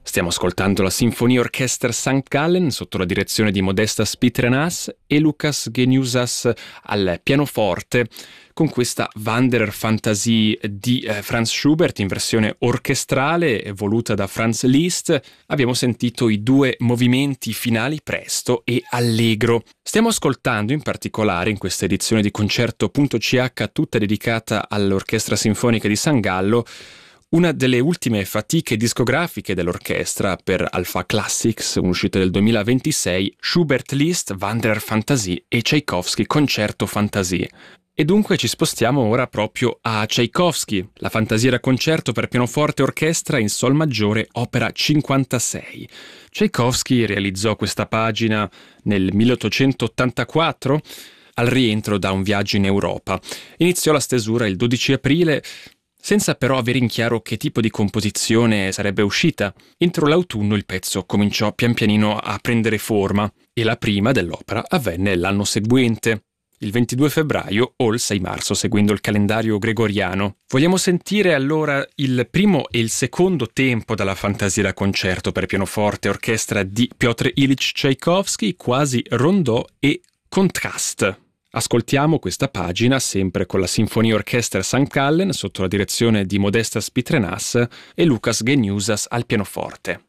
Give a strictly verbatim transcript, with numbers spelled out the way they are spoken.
Stiamo ascoltando la Sinfonia Orchester Sankt Gallen sotto la direzione di Modestas Pitrenas e Lukas Geniusas al pianoforte con questa Wanderer Fantasie di eh, Franz Schubert in versione orchestrale voluta da Franz Liszt. Abbiamo sentito i due movimenti finali presto e allegro. Stiamo ascoltando in particolare in questa edizione di Concerto.ch tutta dedicata all'Orchestra Sinfonica di San Gallo una delle ultime fatiche discografiche dell'orchestra per Alpha Classics, un'uscita del duemilaventisei, Schubert Liszt, Wanderer Fantasie e Tchaikovsky Concerto Fantasie. E dunque ci spostiamo ora proprio a Tchaikovsky, la Fantasia da concerto per pianoforte e orchestra in sol maggiore, opera cinquantasei. Tchaikovsky realizzò questa pagina nel milleottocentottantaquattro, al rientro da un viaggio in Europa. Iniziò la stesura il dodici aprile, senza però avere in chiaro che tipo di composizione sarebbe uscita. Entro l'autunno il pezzo cominciò pian pianino a prendere forma e la prima dell'opera avvenne l'anno seguente, il ventidue febbraio o il sei marzo, seguendo il calendario gregoriano. Vogliamo sentire allora il primo e il secondo tempo dalla Fantasia da concerto per pianoforte e orchestra di Piotr Ilyich Tchaikovsky, quasi rondò e contrast. Ascoltiamo questa pagina sempre con la Sinfonia Orchester Sankt Gallen sotto la direzione di Modestas Pitrenas e Lukas Geniusas al pianoforte.